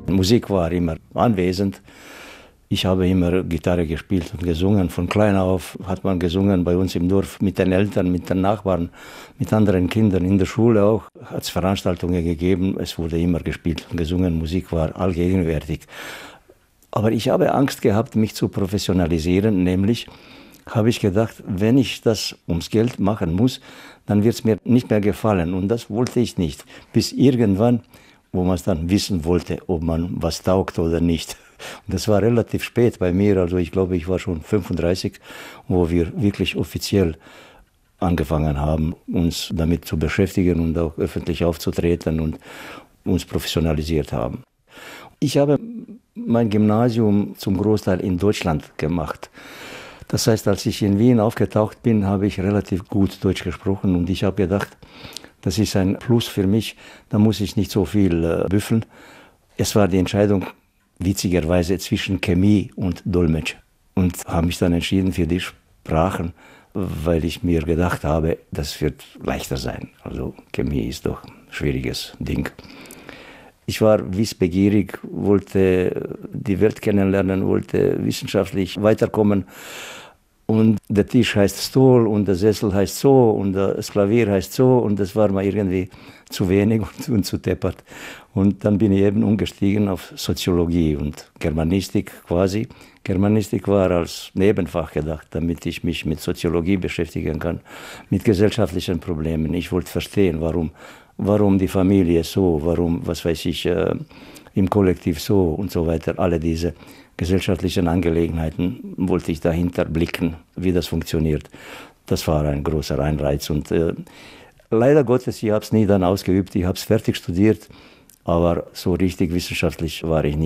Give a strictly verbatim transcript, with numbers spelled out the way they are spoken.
Musik war immer anwesend. Ich habe immer Gitarre gespielt und gesungen. Von klein auf hat man gesungen bei uns im Dorf mit den Eltern, mit den Nachbarn, mit anderen Kindern. In der Schule auch hat es Veranstaltungen gegeben. Es wurde immer gespielt und gesungen. Musik war allgegenwärtig. Aber ich habe Angst gehabt, mich zu professionalisieren. Nämlich habe ich gedacht, wenn ich das ums Geld machen muss, dann wird es mir nicht mehr gefallen. Und das wollte ich nicht. Bis irgendwann, wo man es dann wissen wollte, ob man was taugt oder nicht. Und das war relativ spät bei mir, also ich glaube, ich war schon fünfunddreißig, wo wir wirklich offiziell angefangen haben, uns damit zu beschäftigen und auch öffentlich aufzutreten und uns professionalisiert haben. Ich habe mein Gymnasium zum Großteil in Deutschland gemacht. Das heißt, als ich in Wien aufgetaucht bin, habe ich relativ gut Deutsch gesprochen und ich habe gedacht, das ist ein Plus für mich, da muss ich nicht so viel äh, büffeln. Es war die Entscheidung, witzigerweise zwischen Chemie und Dolmetsch. Und habe mich dann entschieden für die Sprachen, weil ich mir gedacht habe, das wird leichter sein. Also Chemie ist doch ein schwieriges Ding. Ich war wissbegierig, wollte die Welt kennenlernen, wollte wissenschaftlich weiterkommen. Und der Tisch heißt Stuhl und der Sessel heißt so und das Klavier heißt so und das war mir irgendwie zu wenig und, und zu deppert. Und dann bin ich eben umgestiegen auf Soziologie und Germanistik quasi. Germanistik war als Nebenfach gedacht, damit ich mich mit Soziologie beschäftigen kann, mit gesellschaftlichen Problemen. Ich wollte verstehen, warum, warum die Familie so, warum, was weiß ich, äh, im Kollektiv so und so weiter. Alle diese gesellschaftlichen Angelegenheiten wollte ich dahinter blicken, wie das funktioniert. Das war ein großer Anreiz. Und äh, leider Gottes, ich habe es nie dann ausgeübt. Ich habe es fertig studiert, aber so richtig wissenschaftlich war ich nie.